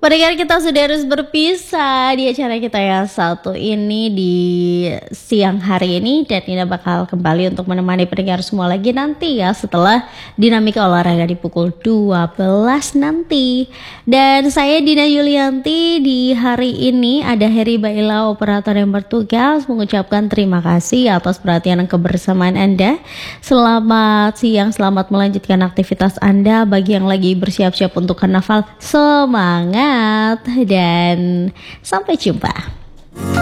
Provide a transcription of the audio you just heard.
Pendengar kita sudah harus berpisah di acara kita yang satu ini di siang hari ini, dan Nina bakal kembali untuk menemani pendengar semua lagi nanti ya setelah dinamika olahraga di pukul 12 nanti. Dan saya Dina Yulianti, di hari ini ada Heri Baila operator yang bertugas mengucapkan terima kasih atas perhatian dan kebersamaan Anda. Selamat siang, selamat melanjutkan aktivitas Anda. Bagi yang lagi bersiap-siap untuk karnaval, semangat dan sampai jumpa.